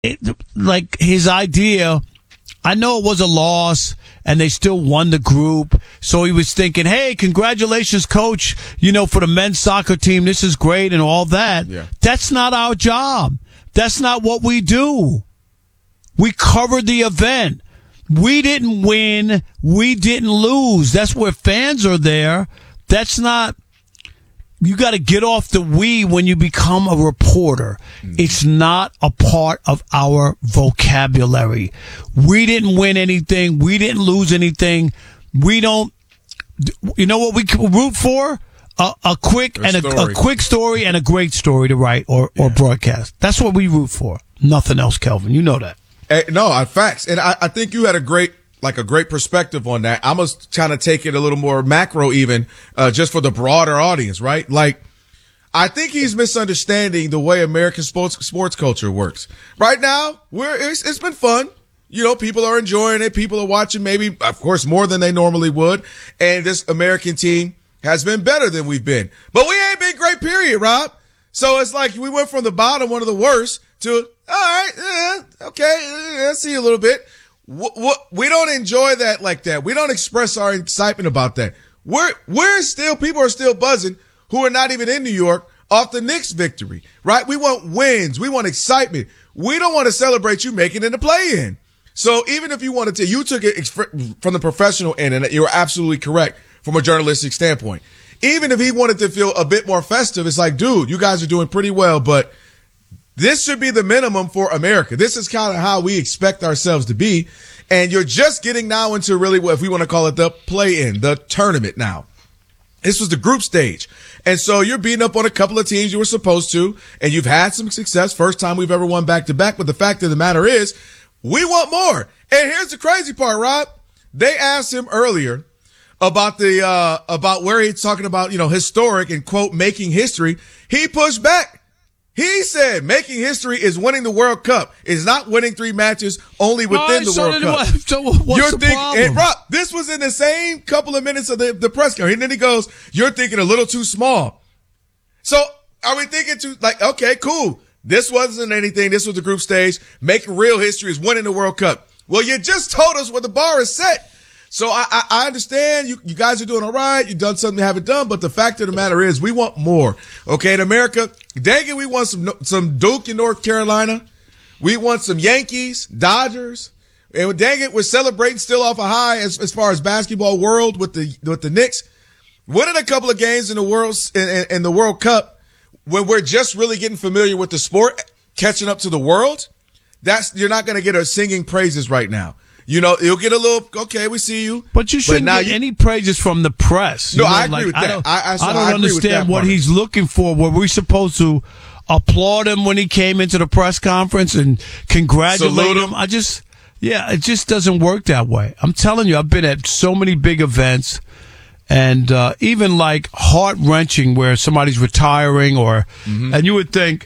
like his idea, I know it was a loss and they still won the group. So he was thinking, hey, congratulations, coach, for the men's soccer team. This is great and all that. Yeah. That's not our job. That's not what we do. We covered the event. We didn't win. We didn't lose. That's where fans are there. That's not. You got to get off the we when you become a reporter. It's not a part of our vocabulary. We didn't win anything. We didn't lose anything. We don't. You know what we root for? A quick story and a great story to write or broadcast. That's what we root for. Nothing else, Kelvin. You know that. No, facts. And I think you had a great perspective on that. I'm just trying to take it a little more macro even, just for the broader audience, right? Like, I think he's misunderstanding the way American sports culture works. Right now, it's been fun. People are enjoying it. People are watching maybe, of course, more than they normally would. And this American team has been better than we've been. But we ain't been great, period, Rob. So it's like we went from the bottom, one of the worst, to, all right, okay, let's see a little bit. We don't enjoy that like that. We don't express our excitement about that. People are still buzzing who are not even in New York off the Knicks victory, right? We want wins. We want excitement. We don't want to celebrate you making it in the play-in. So even if you wanted to, you took it from the professional end, and you're absolutely correct from a journalistic standpoint. Even if he wanted to feel a bit more festive, it's like, dude, you guys are doing pretty well, but this should be the minimum for America. This is kind of how we expect ourselves to be. And you're just getting now into really what, if we want to call it the play-in, the tournament now. This was the group stage. And so you're beating up on a couple of teams you were supposed to, and you've had some success. First time we've ever won back-to-back. But the fact of the matter is, we want more. And here's the crazy part, Rob. They asked him earlier about about where he's talking about, historic and, quote, making history. He pushed back. He said making history is winning the World Cup. Is not winning 3 matches only within the World Cup. So what's the problem? And Rob, this was in the same couple of minutes of the press conference. And then he goes, you're thinking a little too small. So are we thinking okay, cool. This wasn't anything. This was the group stage. Making real history is winning the World Cup. Well, you just told us where the bar is set. So I understand you guys are doing all right. You've done something you haven't done, but the fact of the matter is we want more. Okay, in America, dang it, we want some Duke in North Carolina. We want some Yankees, Dodgers. And dang it, we're celebrating still off a high as far as basketball world with the Knicks. Winning a couple of games in the World Cup when we're just really getting familiar with the sport, catching up to the world. You're not going to get our singing praises right now. You'll get a little, okay, we see you. But you shouldn't get any praises from the press. No, I agree with that. I don't understand what he's looking for. Were we supposed to applaud him when he came into the press conference and congratulate him? It just doesn't work that way. I'm telling you, I've been at so many big events and even like heart-wrenching where somebody's retiring and you would think,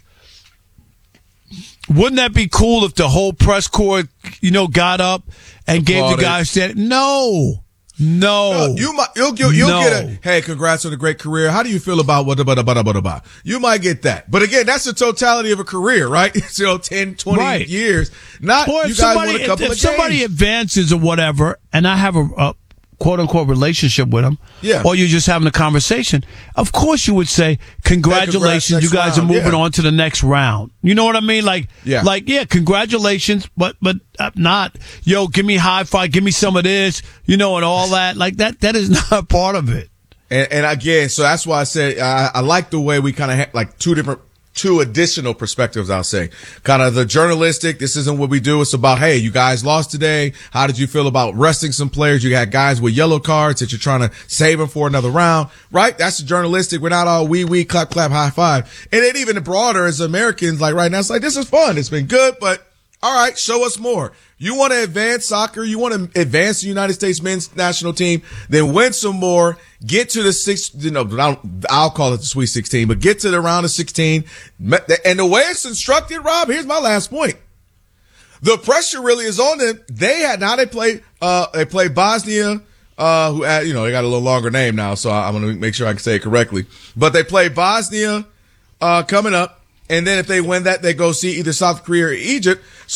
wouldn't that be cool if the whole press corps, got up and gave the guy a stand? No. You'll get a, hey, congrats on a great career. How do you feel about what? You might get that. But again, that's the totality of a career, right? 10, 20 years. Not you guys won a couple of games. If somebody advances or whatever, and I have a quote unquote relationship with them, or you're just having a conversation, of course you would say, congratulations, you guys are moving on to the next round. You know what I mean? Congratulations, but not, give me high five, give me some of this, and all that. Like that is not part of it. And again, so that's why I said, I like the way we kind of have two additional perspectives, I'll say. Kind of the journalistic, this isn't what we do. It's about, hey, you guys lost today. How did you feel about resting some players? You got guys with yellow cards that you're trying to save them for another round, right? That's the journalistic. We're not all wee, clap, high five. And then even broader as Americans, like right now, it's like, this is fun. It's been good, but all right, show us more. You want to advance soccer, you want to advance the United States men's national team, then win some more, get to the I'll call it the Sweet 16, but get to the round of 16. And the way it's instructed, Rob, here's my last point. The pressure really is on them. They play Bosnia, who had, they got a little longer name now, so I'm going to make sure I can say it correctly. But they play Bosnia, coming up. And then if they win that, they go see either South Korea or Egypt.